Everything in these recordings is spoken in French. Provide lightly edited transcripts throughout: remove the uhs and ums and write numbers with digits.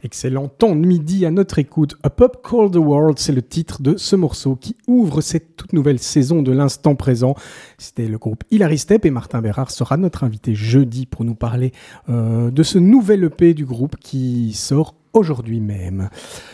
Excellent temps de midi à notre écoute. A Pub Called the World, c'est le titre de ce morceau qui ouvre cette toute nouvelle saison de l'instant présent. C'était le groupe Hilary Step et Martin Bérard sera notre invité jeudi pour nous parler de ce nouvel EP du groupe qui sort aujourd'hui même.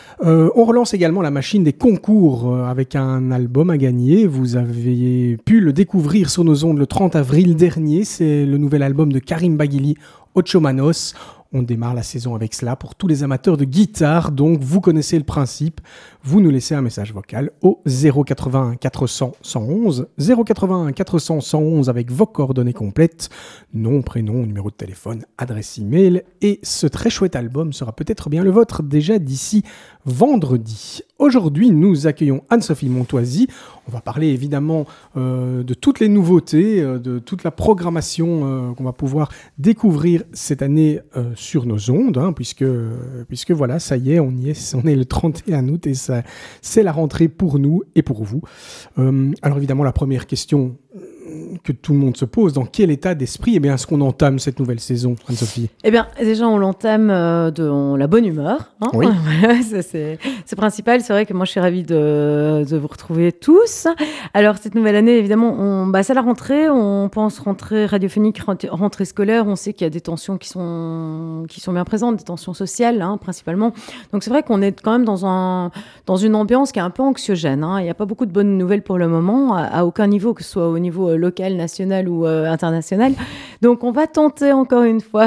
On relance également la machine des concours avec un album à gagner. Vous avez pu le découvrir sur nos ondes le 30 avril dernier. C'est le nouvel album de Karim Baghili, Ocho Manos. On démarre la saison avec cela pour tous les amateurs de guitare, donc vous connaissez le principe. Vous nous laissez un message vocal au 081 400 111, 081 400 111 avec vos coordonnées complètes, nom, prénom, numéro de téléphone, adresse email. Et ce très chouette album sera peut-être bien le vôtre déjà d'ici vendredi. Aujourd'hui, nous accueillons Anne-Sophie Montoisy. On va parler évidemment de toutes les nouveautés, de toute la programmation qu'on va pouvoir découvrir cette année sur nos ondes, hein, puisque voilà, ça y est, on est le 31 août et ça, c'est la rentrée pour nous et pour vous. Alors évidemment, la première question que tout le monde se pose, dans quel état d'esprit est-ce qu'on entame cette nouvelle saison, Anne-Sophie ? Déjà, on l'entame dans la bonne humeur. Hein. Oui. c'est principal. C'est vrai que moi, je suis ravie de vous retrouver tous. Alors, cette nouvelle année, évidemment, c'est la rentrée. On pense rentrée radiophonique, rentrée scolaire. On sait qu'il y a des tensions qui sont bien présentes, des tensions sociales, hein, principalement. Donc, c'est vrai qu'on est quand même dans une ambiance qui est un peu anxiogène. Hein. Il n'y a pas beaucoup de bonnes nouvelles pour le moment, à aucun niveau, que ce soit au niveau local, national ou international. Donc, on va tenter encore une fois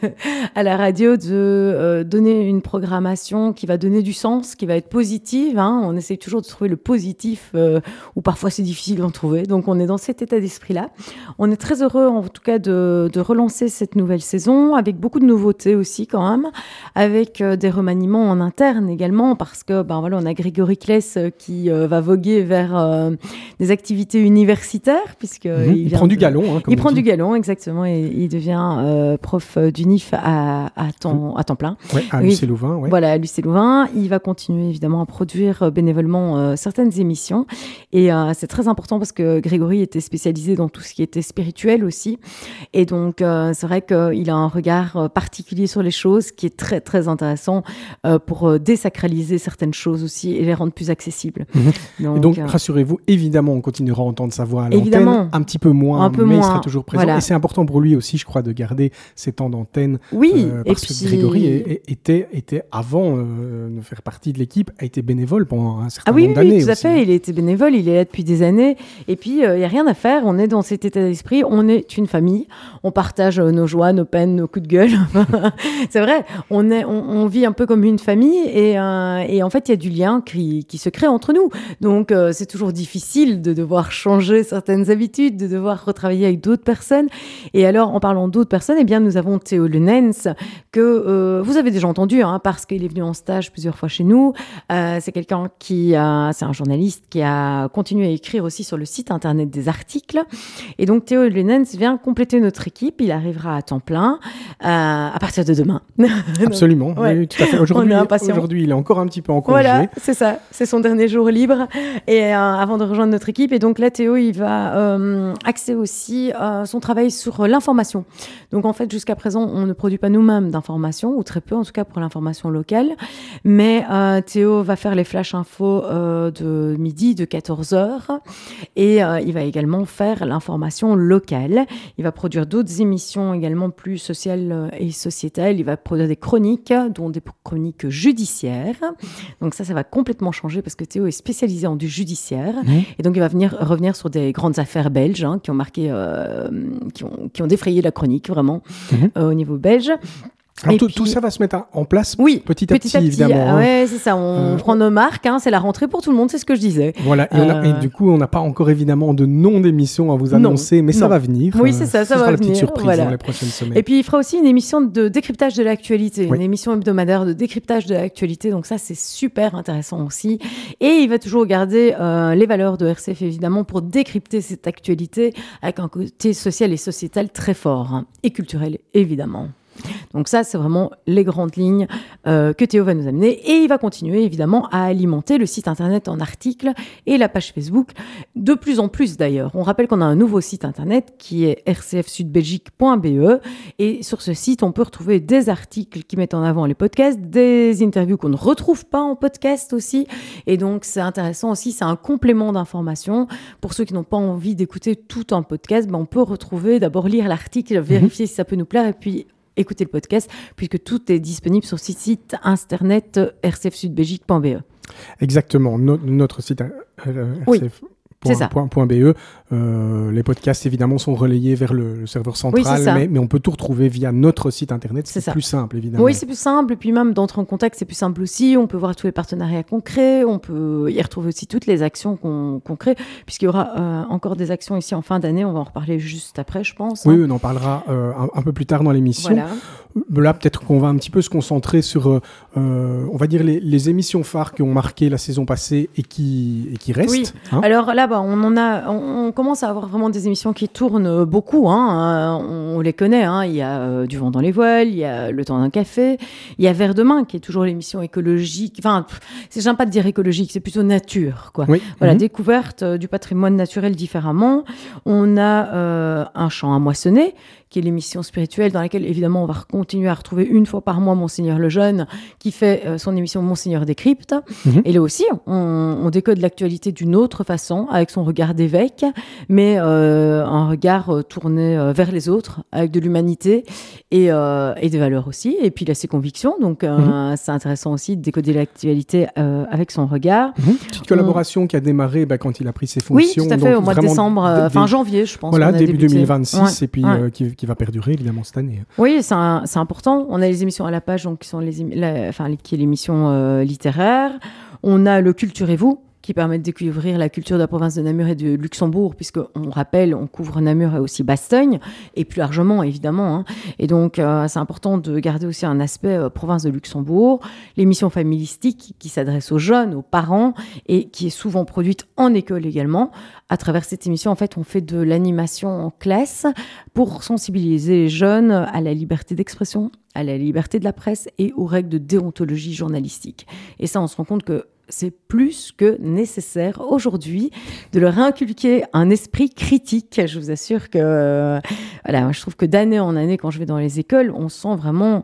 à la radio de donner une programmation qui va donner du sens, qui va être positive. Hein. On essaie toujours de trouver le positif, ou parfois c'est difficile d'en trouver. Donc, on est dans cet état d'esprit-là. On est très heureux, en tout cas, de relancer cette nouvelle saison avec beaucoup de nouveautés aussi, quand même, avec des remaniements en interne également, parce que, on a Grégory Kless qui va voguer vers des activités universitaires, il prend du galon. Hein, il prend du galon, exactement, et il devient prof d'UNIF à temps plein. Ouais, à Lucé-Louvain. Ouais. Voilà, à Lucé-Louvain. Il va continuer évidemment à produire bénévolement certaines émissions. Et c'est très important parce que Grégory était spécialisé dans tout ce qui était spirituel aussi. Et donc, c'est vrai qu'il a un regard particulier sur les choses qui est très, très intéressant pour désacraliser certaines choses aussi et les rendre plus accessibles. Donc, rassurez-vous, évidemment, on continuera à entendre sa voix à l'antenne, un petit peu moins, mais il sera toujours présent. Voilà. Et c'est important pour lui aussi, je crois, de garder ses temps d'antenne. Oui, parce que Grégory était avant de faire partie de l'équipe, a été bénévole pendant un certain nombre d'années. Oui, tout à fait. Il a été bénévole, il est là depuis des années. Et puis, il n'y a rien à faire. On est dans cet état d'esprit. On est une famille. On partage nos joies, nos peines, nos coups de gueule. C'est vrai. On vit un peu comme une famille. Et en fait, il y a du lien qui se crée entre nous. Donc, c'est toujours difficile de devoir changer certaines habitudes, de devoir retravailler avec d'autres personnes. Et alors, en parlant d'autres personnes, nous avons Théo Lenens, que vous avez déjà entendu, hein, parce qu'il est venu en stage plusieurs fois chez nous. C'est quelqu'un c'est un journaliste qui a continué à écrire aussi sur le site internet des articles. Et donc, Théo Lenens vient compléter notre équipe. Il arrivera à temps plein à partir de demain. Absolument, donc, ouais. Oui, tout à fait. Aujourd'hui, il est encore un petit peu en congé. Voilà, c'est ça. C'est son dernier jour libre et avant de rejoindre notre équipe. Et donc là, Théo, il va axer aussi son travail sur l'information. Donc en fait, jusqu'à présent, on ne produit pas nous-mêmes d'informations, ou très peu en tout cas pour l'information locale. Mais Théo va faire les flash infos de midi, de 14h. Et il va également faire l'information locale. Il va produire d'autres émissions également plus sociales et sociétales. Il va produire des chroniques, dont des chroniques judiciaires. Donc ça va complètement changer parce que Théo est spécialisé en du judiciaire. Et donc il va revenir sur des grandes affaires belges, hein, qui ont marqué, qui ont défrayé la chronique vraiment au niveau belge. Alors tout ça va se mettre en place petit à petit, évidemment. Oui, c'est ça. On prend nos marques. Hein, c'est la rentrée pour tout le monde, c'est ce que je disais. Voilà. Et du coup, on n'a pas encore évidemment de nom d'émission à vous annoncer, mais ça va venir. Oui, c'est ça. Ça va venir. La petite surprise dans les prochaines semaines. Et puis, il fera aussi une émission de décryptage de l'actualité, une émission hebdomadaire de décryptage de l'actualité. Donc ça, c'est super intéressant aussi. Et il va toujours garder les valeurs de RCF, évidemment, pour décrypter cette actualité avec un côté social et sociétal très fort, hein, et culturel, évidemment. Donc ça, c'est vraiment les grandes lignes que Théo va nous amener. Et il va continuer, évidemment, à alimenter le site internet en articles et la page Facebook, de plus en plus d'ailleurs. On rappelle qu'on a un nouveau site internet qui est rcfsudbelgique.be. Et sur ce site, on peut retrouver des articles qui mettent en avant les podcasts, des interviews qu'on ne retrouve pas en podcast aussi. Et donc, c'est intéressant aussi, c'est un complément d'information. Pour ceux qui n'ont pas envie d'écouter tout un podcast, on peut retrouver, d'abord lire l'article, vérifier si ça peut nous plaire et puis écouter le podcast, puisque tout est disponible sur ce site internet rcfsudbelgique.be. Exactement, notre site Oui. C'est ça. .be. Les podcasts, évidemment, sont relayés vers le serveur central, mais on peut tout retrouver via notre site internet. C'est plus simple, évidemment. Oui, c'est plus simple. Et puis même d'entrer en contact, c'est plus simple aussi. On peut voir tous les partenariats qu'on crée. On peut y retrouver aussi toutes les actions qu'on crée, puisqu'il y aura encore des actions ici en fin d'année. On va en reparler juste après, je pense. Oui, on en parlera un peu plus tard dans l'émission. Voilà. Là, peut-être qu'on va un petit peu se concentrer sur, on va dire, les émissions phares qui ont marqué la saison passée et qui restent. Oui. Alors là, on commence à avoir vraiment des émissions qui tournent beaucoup. On les connaît. Il y a Du vent dans les voiles, il y a Le temps d'un café, il y a Vers demain, qui est toujours l'émission écologique. Enfin, j'aime pas de dire écologique, c'est plutôt nature, quoi. Oui. Voilà, découverte du patrimoine naturel différemment. On a Un champ à moissonner, qui est l'émission spirituelle dans laquelle, évidemment, on va continuer à retrouver une fois par mois Monseigneur Lejeune, qui fait son émission Monseigneur décrypte. Et là aussi, on décode l'actualité d'une autre façon, avec son regard d'évêque, mais un regard tourné vers les autres, avec de l'humanité et des valeurs aussi, et puis il a ses convictions, donc c'est intéressant aussi de décoder l'actualité avec son regard. Petite collaboration qui a démarré quand il a pris ses fonctions. Oui, tout à fait, au mois de décembre, fin janvier, je pense. Voilà, début 2026, et puis qui va perdurer évidemment cette année. Oui, c'est important. On a les émissions à la page, donc qui sont qui est l'émission littéraire. On a le Culturez-vous, qui permet de découvrir la culture de la province de Namur et de Luxembourg, puisqu'on rappelle, on couvre Namur et aussi Bastogne, et plus largement, évidemment. Et donc, c'est important de garder aussi un aspect province de Luxembourg. L'émission familistique, qui s'adresse aux jeunes, aux parents, et qui est souvent produite en école également. À travers cette émission, en fait, on fait de l'animation en classe pour sensibiliser les jeunes à la liberté d'expression, à la liberté de la presse et aux règles de déontologie journalistique. Et ça, on se rend compte que c'est plus que nécessaire aujourd'hui de leur inculquer un esprit critique. Je vous assure que, je trouve que d'année en année, quand je vais dans les écoles, on sent vraiment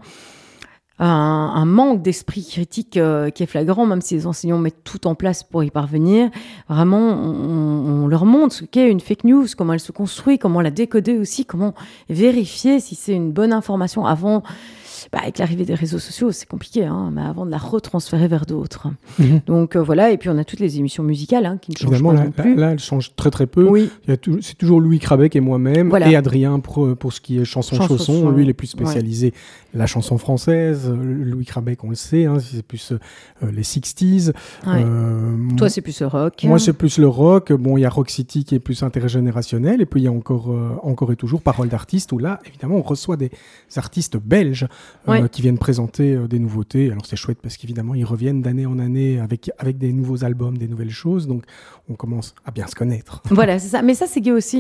un manque d'esprit critique qui est flagrant, même si les enseignants mettent tout en place pour y parvenir. Vraiment, on leur montre ce qu'est une fake news, comment elle se construit, comment la décoder aussi, comment vérifier si c'est une bonne information avant. Avec l'arrivée des réseaux sociaux, c'est compliqué, mais avant de la retransférer vers d'autres. Donc voilà, et puis on a toutes les émissions musicales qui ne changent pas non plus. Là, elles changent très très peu. Oui. C'est toujours Louis Crabec et moi-même, et Adrien pour ce qui est chanson. Lui, il est plus spécialisé la chanson française. Louis Crabec, on le sait, c'est plus les 60s. Toi, c'est plus le rock. Moi, c'est plus le rock. Bon, il y a Rock City qui est plus intergénérationnel, et puis il y a encore et toujours Parole d'artistes, où là, évidemment, on reçoit des artistes belges qui viennent présenter des nouveautés. Alors c'est chouette parce qu'évidemment ils reviennent d'année en année avec des nouveaux albums, des nouvelles choses, donc on commence à bien se connaître. Voilà, c'est ça. Mais ça c'est gay aussi,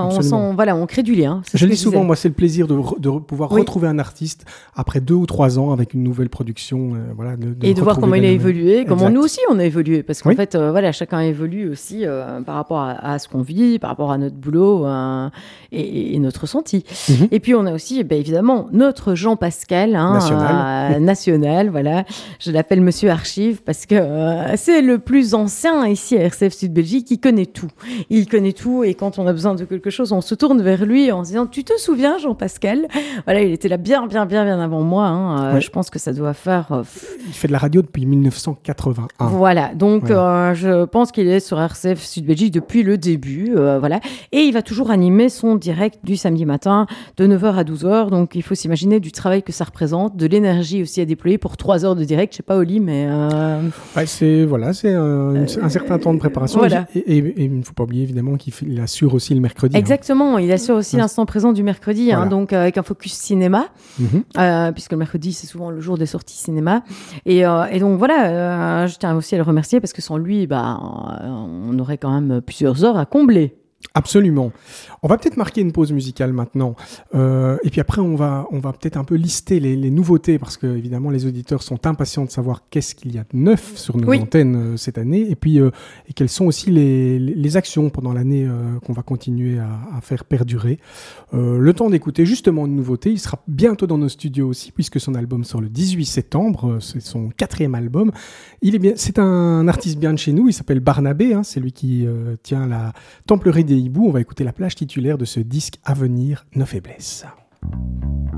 on crée du lien. Je le dis souvent, moi c'est le plaisir de pouvoir retrouver un artiste après 2 ou 3 ans avec une nouvelle production, et de voir comment il a évolué, comment nous aussi on a évolué, parce qu'en fait chacun évolue aussi par rapport à ce qu'on vit, par rapport à notre boulot et notre ressenti. Et puis on a aussi évidemment notre Jean-Pascal national, voilà. Je l'appelle Monsieur Archive parce que c'est le plus ancien ici à RCF Sud Belgique. Il connaît tout. Et quand on a besoin de quelque chose, on se tourne vers lui en se disant: tu te souviens, Jean-Pascal? Voilà, il était là bien avant moi. Je pense que ça doit faire. Il fait de la radio depuis 1981. Voilà, donc je pense qu'il est sur RCF Sud Belgique depuis le début. Voilà, et il va toujours animer son direct du samedi matin de 9h à 12h. Donc il faut s'imaginer du travail que ça représente, de l'énergie aussi à déployer pour 3 heures de direct. Je sais pas, Oli, mais c'est un certain temps de préparation. Voilà. Et il ne faut pas oublier évidemment qu'il assure aussi le mercredi. Exactement, il assure aussi l'instant présent du mercredi, donc avec un focus cinéma, puisque le mercredi c'est souvent le jour des sorties cinéma. Et donc voilà, je tiens aussi à le remercier parce que sans lui, on aurait quand même plusieurs heures à combler. Absolument. On va peut-être marquer une pause musicale maintenant. Et puis après, on va peut-être un peu lister les nouveautés parce que, évidemment, les auditeurs sont impatients de savoir qu'est-ce qu'il y a de neuf sur nos antennes cette année. Et puis, et quelles sont aussi les actions pendant l'année qu'on va continuer à faire perdurer. Le temps d'écouter justement une nouveauté. Il sera bientôt dans nos studios aussi puisque son album sort le 18 septembre. C'est son 4e album. C'est un artiste bien de chez nous. Il s'appelle Barnabé. C'est lui qui tient la Templerie des Hiboux. On va écouter la plage titulaire de ce disque à venir, Nos faiblesses.